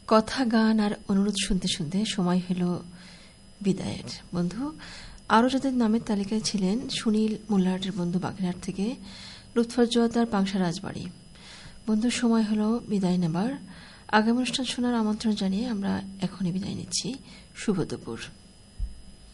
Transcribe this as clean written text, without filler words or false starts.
কথা, গান আর অনুরোধ শুনতে শুনতে সময় হল বিদায়ের। বন্ধু, আরও যাদের নামের তালিকায় ছিলেন: সুনীল মোল্লাহাটের বন্ধু বাগেরহাট থেকে, লুৎফর জোয়াদার পাংশা রাজবাড়ি। বন্ধু, সময় হল বিদায় নেবার। আগামী অনুষ্ঠান শোনার আমন্ত্রণ জানিয়ে আমরা এখনই বিদায় নিচ্ছি। শুভ দুপুর।